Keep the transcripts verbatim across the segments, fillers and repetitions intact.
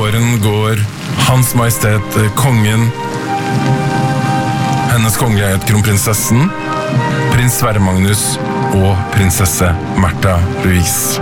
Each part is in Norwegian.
båren går Hans Majestet Kongen, Hennes Kongelighet Kronprinsessen, Prins Sverre Magnus og prinsesse Märtha Louise.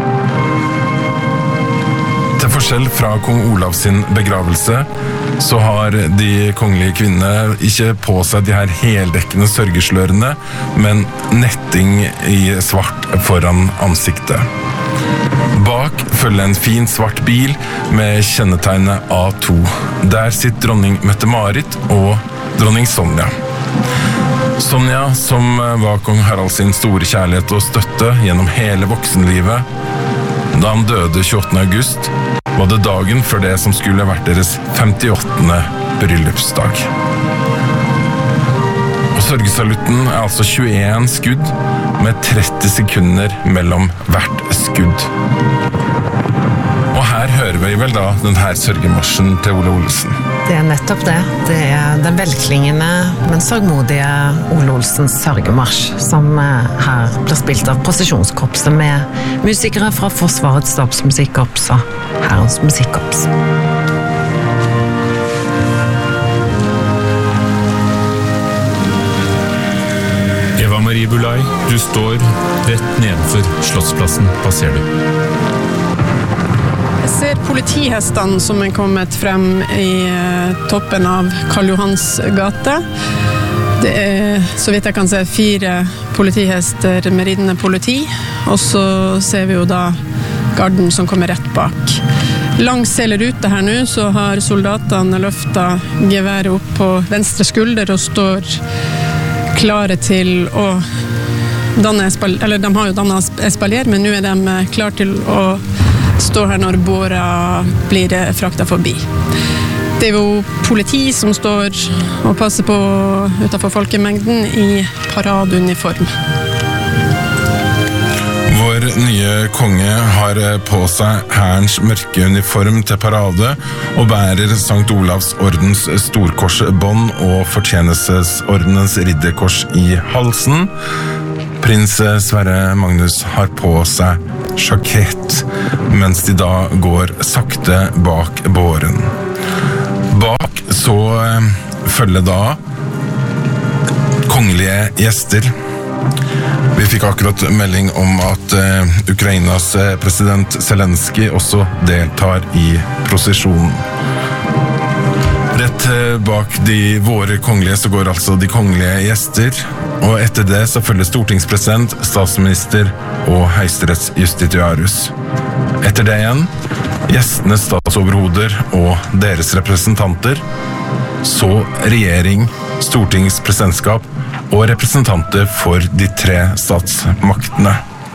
Til forskjell fra kong Olav sin begravelse, så har de kongelige kvinnene ikke på seg de her heldekkende sørgeslørene, men netting i svart foran ansiktet. Bak følger en fin svart bil med kjennetegnet A to. Der sitter dronning Mette-Marit og dronning Sonja. Sonja, som var kong Harald sin store kjærlighet og støtte gjennom hele voksenlivet, da han døde tjueåttende august, var det dagen før det som skulle vært deres femtiåttende bryllupsdag. Og sørgesalutten er altså tjueen skudd med tretti sekunder mellom hvert skudd. Og her hører vi vel da denne sørgemarsjen til Ole Olsen. Det er nettopp det. Det er den velklingende, men sørgmodige Ole Olsens sørgemarsj, som her blir spilt av prosesjonskorpset med musikere fra Forsvarets stabsmusikkorps og Hærens musikkorps. Eva Marie Bulai, du står rett nedenfor Slottsplassen. Hva ser du? Jeg ser politihestene som er kommet frem i toppen av Karl Johans gate. Det er, så vidt jeg kan se, fire politihester med ridende politi, og så ser vi jo da garden som kommer rett bak. Langs hele ruta her nå så har soldatene løftet geværet opp på venstre skulder og står klare til å danne espalier, eller de har jo dannet espalier, men nå er de klare til å stå her når båra blir fraktet forbi. Det er jo politi som står og passer på utenfor folkemengden i paradeuniform. Vår nye konge har på seg hærens mørke uniform til parade og bærer Sankt Olavs ordens storkorsbånd og fortjenestesordenens ridderkors i halsen. Prins Sverre Magnus har på seg sjakett, mens de da går sakte bak båren. Bak så følger da kongelige gjester. Vi fikk akkurat melding om at uh, Ukrainas president Zelensky også deltar i prosesjonen. Rett bak de våre kongelige så går altså de kongelige gjester, og etter det så følger stortingspresident, statsminister og høyesterettsjustitiarius. Etter det igjen, gjestenes statsoverhoder og deres representanter, så regjering, stortingspresidentskap og representanter for de tre statsmaktene.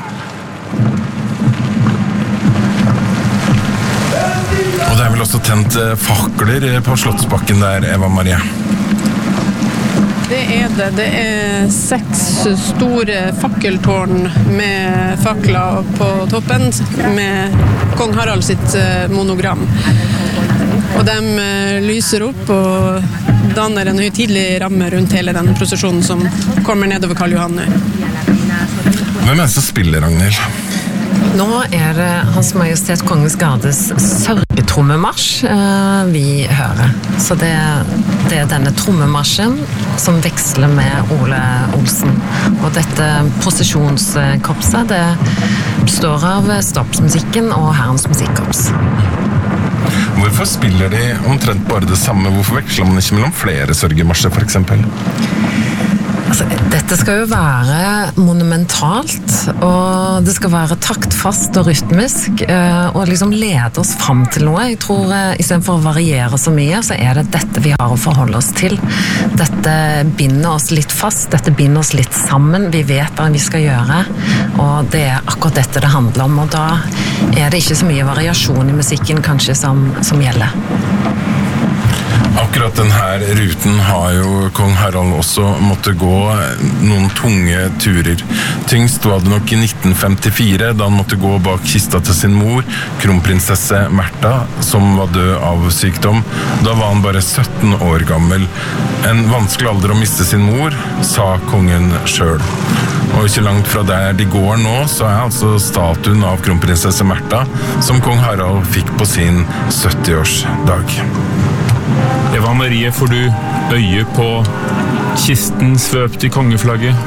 Og det er vel også tent fakler på Slottsbakken der, Eva Marie? Det er det. Det er seks store fakkeltårn med fakler på toppen med kong Harald sitt monogram. Og de lyser opp og danner en høytidelig ramme rundt hele den prosesjonen som kommer nedover Karl Johan nå. Hvem er det som spiller, Ragnhild? Nå er det Hans Majestet Kongens Gardes sørgetrommemarsj eh, vi hører. Så det, det er denne trommemarsjen som veksler med Ole Olsen. Og dette prosesjonskorpset, det består av stabsmusikken og Hærens musikkorps. Hvorfor spiller de omtrent bare det samme? Hvorfor veksler man ikke mellom flere sørgemarsjer, for eksempel? Altså, dette skal jo være monumentalt, og det skal være taktfast og rytmisk, og liksom lede oss frem til noe. Jeg tror, i stedet for å variere så mye, så er det dette vi har å forholde oss til. Dette binder oss litt fast, dette binder oss litt sammen. Vi vet hva vi skal gjøre, og det er akkurat dette det handler om, og da er det ikke så mye variasjon i musikken kanskje som, som gjelder. Akkurat denne ruten har jo kong Harald også måttet gå noen tunge turer. Tyngst var det nok i nitten femtifire, da han måtte gå bak kista til sin mor, kronprinsesse Märtha, som var død av sykdom. Da var han bare sytten år gammel. En vanskelig alder å miste sin mor, sa kongen selv. Og ikke langt fra der de går nå, så er altså statuen av kronprinsesse Märtha, som kong Harald fikk på sin sytti-årsdag. Eva Marie, får du øye på kisten svøpt i kongeflagget?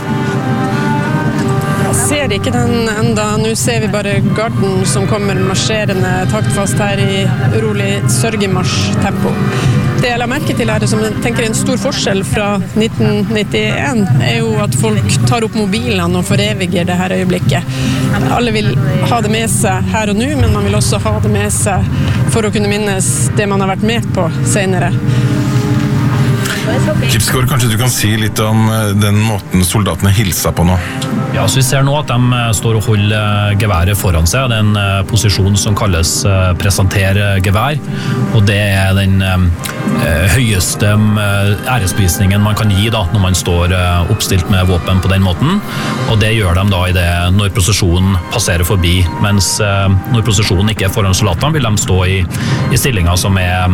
Jeg ser ikke den enda. Nå ser vi bare garden som kommer marsjerende taktfast her i urolig sørgemarsjtempo. Det jeg la merke til her, som jeg tenker er en stor forskjell fra nitten nittien, er jo at folk tar opp mobilene og foreviger det her øyeblikket. Alle vil ha det med seg her og nå, men man vil også ha det med seg for å kunne minnes det man har vært med på senere. Kipsgaard, kanskje du kan si litt om den måten soldatene hilser på nå? Ja, så vi ser nå at de står og holder geværet foran seg. Det er en posisjon som kalles presentere gevær, og det er den høyeste æresbevisningen man kan gi da, når man står oppstilt med våpen på den måten, og det gjør de da i det når prosesjonen passerer forbi, mens når prosesjonen ikke er foran soldatene, vil de stå i, i stillinger som er,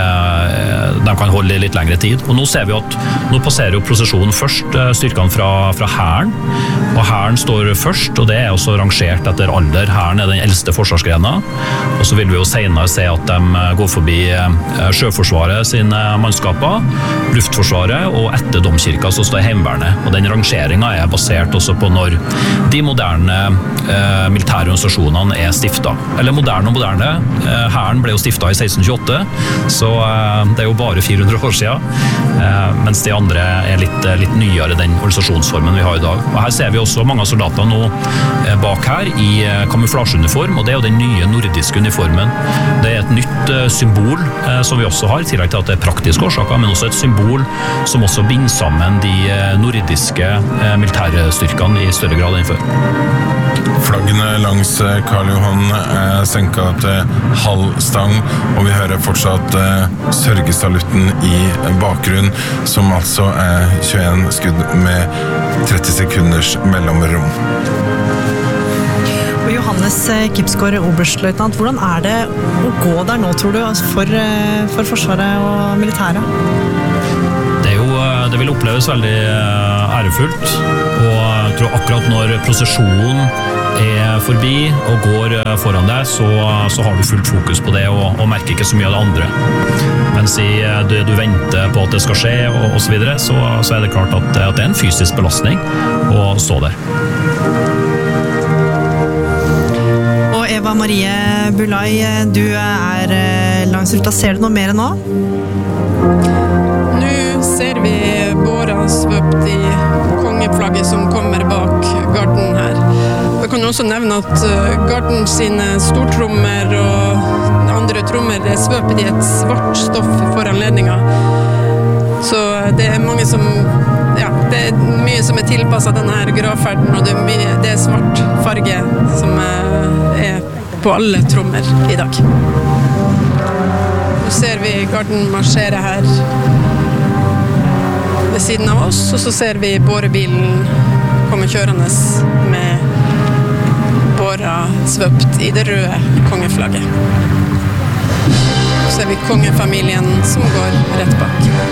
de kan holde i litt lengre tid. Og nå ser vi at nå passerer jo prosesjonen først styrkene fra, fra hæren, og hæren står først, og det er også rangert etter alder. Hæren er den eldste forsvarsgrena, og så vil vi jo senere se at de går forbi Sjøforsvaret sine mannskaper, Luftforsvaret, og etter domkirka så står Heimevernet. Og den rangeringen er basert også på når de moderne eh, militære organisasjonene er stiftet. Eller moderne og moderne. Eh, hæren ble jo stiftet i seksten tjueåtte, så eh, det er jo bare fire hundre år siden, eh, mens de andre er litt, litt nyere den organisasjonsformen vi har i dag. Og her ser vi også mange av soldatene nå eh, bak her i eh, kamuflasjeuniform, og det er jo den nye nordiske uniformen. Det er et nytt eh, symbol eh, som vi også har, i tillegg til at det er praktiske årsaker, men også et symbol som også binder sammen de eh, nordiske eh, militærstyrkene i større grad enn før. Flaggene langs Karl Johan er senket til halv stang, og vi hører fortsatt eh, sørgesalutten i bakgrunn, som altså er tjueen skudd med tretti sekunders mellomrom. Og Johannes Kipsgaard, oberstløytnant, hvordan er det å gå der nå, tror du, for, for Forsvaret og militæret? Det er jo, det vil oppleves veldig ærefullt, og jeg tror akkurat når prosesjonen er forbi og går foran deg, så, så har du fullt fokus på det og, og merker ikke så mye av det andre. Mens i, du, du venter på at det skal skje og, og så videre, så, så er det klart at, at det er en fysisk belastning å stå der. Og Eva Marie Bulai, du er langs ruta. Ser du noe mer nå? Nå ser vi båra svøpt i kongeflagget som kommer bak garden her. Jeg kan også nevne at garden sine stortrommer og andre trommer er svøpet i et svart stoff for anledningen. Så det er mange som, ja, det er mye som er tilpasset denne her gravferden, og det er, mye, det er svart farge som er på alle trommer i dag. Nå ser vi garden marsjere her ved siden av oss, og så ser vi bårebilen komme kjørende med båra svøpt i det røde kongeflagget. Så ser vi kongefamilien som går rett bak.